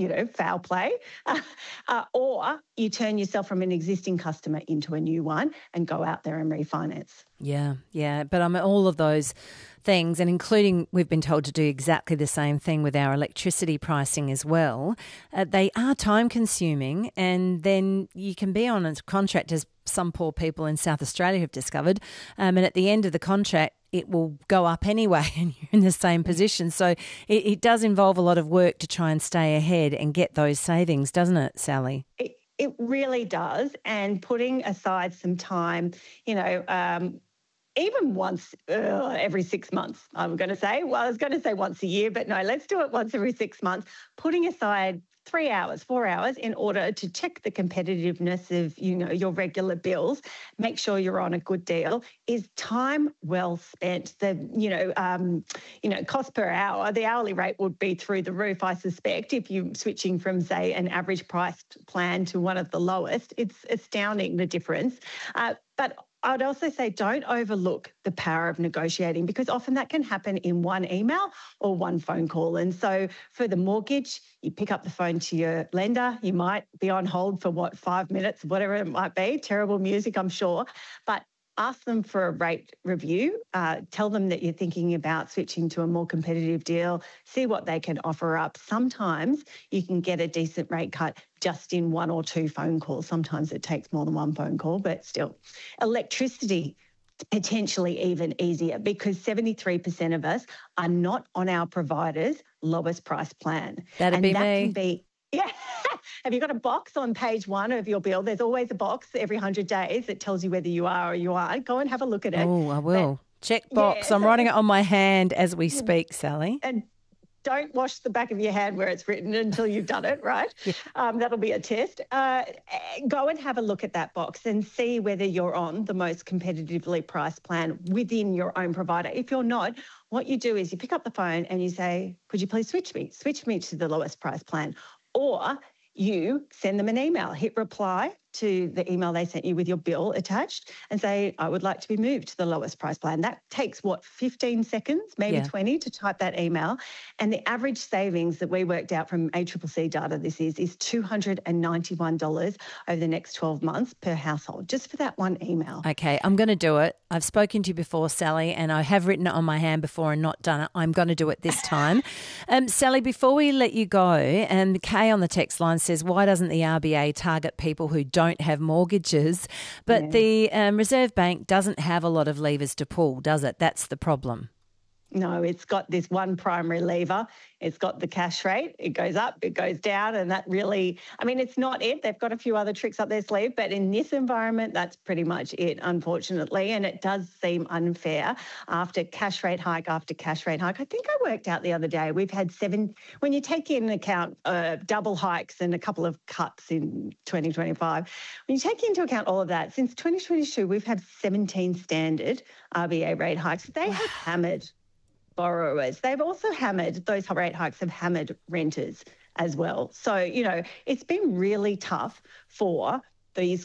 foul play, or you turn yourself from an existing customer into a new one and go out there and refinance. Yeah. But all of those things, and including we've been told to do exactly the same thing with our electricity pricing as well, they are time consuming, and then you can be on a contract, as some poor people in South Australia have discovered, and at the end of the contract, it will go up anyway and you're in the same position. So it does involve a lot of work to try and stay ahead and get those savings, doesn't it, Sally? It really does. And putting aside some time, even once every 6 months, I'm going to say. Well, I was going to say once a year, but no, let's do it once every 6 months. Putting aside 3 hours, 4 hours in order to check the competitiveness of, your regular bills, make sure you're on a good deal, is time well spent. The, cost per hour, the hourly rate would be through the roof, I suspect, if you're switching from, say, an average priced plan to one of the lowest. It's astounding, the difference. But I'd also say don't overlook the power of negotiating, because often that can happen in one email or one phone call. And so for the mortgage, you pick up the phone to your lender. You might be on hold for 5 minutes, whatever it might be. Terrible music, I'm sure. But ask them for a rate review. Tell them that you're thinking about switching to a more competitive deal. See what they can offer up. Sometimes you can get a decent rate cut just in 1 or 2 phone calls. Sometimes it takes more than 1 phone call, but still. Electricity, potentially even easier, because 73% of us are not on our provider's lowest price plan. That'd be me. Yeah. Have you got a box on page 1 of your bill? There's always a box every 100 days that tells you whether you are or you aren't. Go and have a look at it. Oh, I will. Check box. Yeah, I'm writing it on my hand as we speak, Sally. And don't wash the back of your hand where it's written until you've done it, right? Yeah. That'll be a test. Go and have a look at that box and see whether you're on the most competitively priced plan within your own provider. If you're not, what you do is you pick up the phone and you say, could you please switch me to the lowest price plan? Or you send them an email, hit reply to the email they sent you with your bill attached and say, I would like to be moved to the lowest price plan. That takes, 15 seconds, maybe 20 to type that email. And the average savings that we worked out from ACCC data is $291 over the next 12 months per household, just for that one email. Okay, I'm going to do it. I've spoken to you before, Sally, and I have written it on my hand before and not done it. I'm going to do it this time. Sally, before we let you go, Kay on the text line says, why doesn't the RBA target people who don't have mortgages? But the Reserve Bank doesn't have a lot of levers to pull, does it? That's the problem. No, it's got this one primary lever. It's got the cash rate. It goes up, it goes down, and that really, it's not it. They've got a few other tricks up their sleeve, but in this environment, that's pretty much it, unfortunately. And it does seem unfair after cash rate hike after cash rate hike. I think I worked out the other day, we've had 7, when you take into account double hikes and a couple of cuts in 2025, when you take into account all of that, since 2022, we've had 17 standard RBA rate hikes. They have hammered borrowers. They've also hammered, those rate hikes have hammered renters as well. So, it's been really tough for these,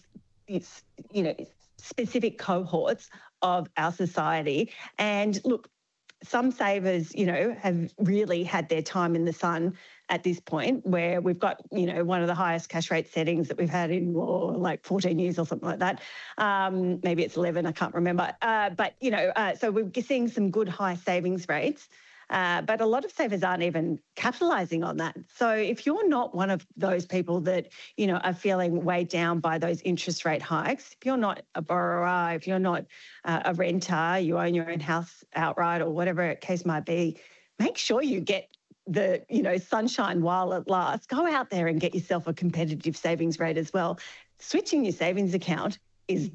specific cohorts of our society. And look, some savers, have really had their time in the sun at this point, where we've got, one of the highest cash rate settings that we've had in 14 years or something like that. Maybe it's 11, I can't remember. So we're seeing some good high savings rates. But a lot of savers aren't even capitalising on that. So if you're not one of those people that, are feeling weighed down by those interest rate hikes, if you're not a borrower, if you're not a renter, you own your own house outright or whatever case might be, make sure you get the, sunshine while it lasts. Go out there and get yourself a competitive savings rate as well. Switching your savings account is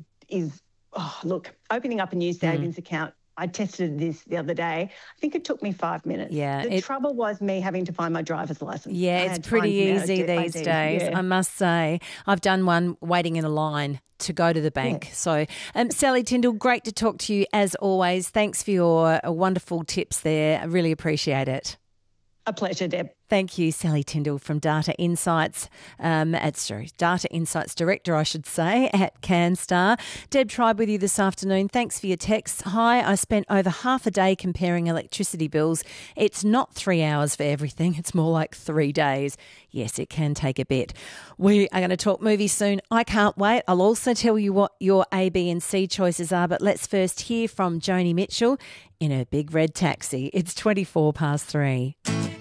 opening up a new savings account. I tested this the other day. I think it took me 5 minutes. Yeah. The trouble was me having to find my driver's license. Yeah, it's pretty easy these days, yeah. I must say. I've done one waiting in a line to go to the bank. Yeah. So, Sally Tindall, great to talk to you as always. Thanks for your wonderful tips there. I really appreciate it. A pleasure, Deb. Thank you, Sally Tyndall from Data Insights, Data Insights Director, I should say, at CanStar. Deb Tribe with you this afternoon. Thanks for your texts. Hi, I spent over half a day comparing electricity bills. It's not 3 hours for everything. It's more like 3 days. Yes, it can take a bit. We are going to talk movies soon. I can't wait. I'll also tell you what your A, B and C choices are, but let's first hear from Joni Mitchell in her big red taxi. It's 3:24.